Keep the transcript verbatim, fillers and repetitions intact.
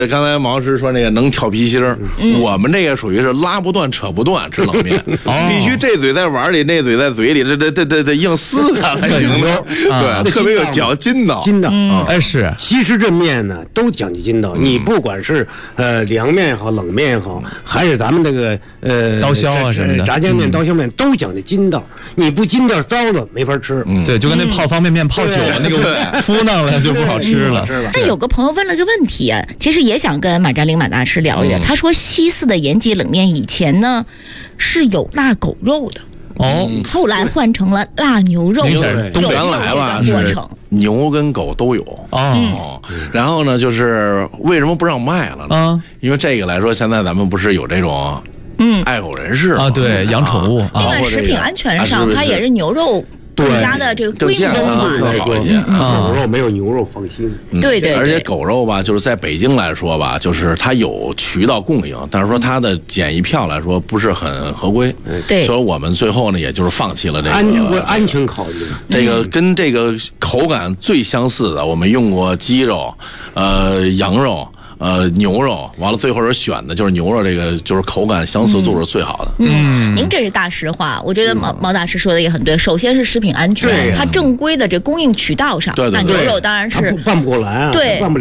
刚才毛老师说那个能挑皮筋儿，嗯、我们这个属于是拉不断扯不断吃冷面，哦、必须这嘴在碗里，那嘴在嘴里，这这这这这硬撕它才行的。对，特别有讲筋道， 筋道。 嗯、哎是， 其实这面呢都讲究筋道，嗯、你不管是呃凉面也好，冷面也好，还是咱们这个呃刀削啊什么的， 炸酱面、刀削面都讲究筋道，你不筋道糟了没法吃。 嗯，对，就跟那泡方便面泡久了那个敷弄了就不好吃了。 但有个朋友问了个问题啊，其实也想跟马占林马大师聊一聊。嗯、他说西四的延吉冷面以前呢是有腊狗肉的。哦，后来换成了腊牛肉， 东北来吧是牛跟狗都有哦。嗯、然后呢，就是为什么不让卖了呢？嗯、因为这个来说，现在咱们不是有这种嗯爱狗人士啊，对，养宠物， 另外食品安全上，它也是牛肉。更加的这个规模化更好一些啊，狗肉没有牛肉放心。 对对， 而且狗肉吧，就是在北京来说吧，就是它有渠道供应，但是说它的检疫票来说不是很合规。 对， 所以我们最后呢，也就是放弃了这个安全安全考虑。 这个跟这个口感最相似的，我们用过鸡肉、呃羊肉。呃，牛肉完了，最后是选的就是牛肉，这个就是口感相似度是最好的。 嗯，您这是大实话，我觉得毛毛大师说的也很对。首先是食品安全，它正规的这供应渠道上， 对对对， 那牛肉当然是办不过来啊， 对。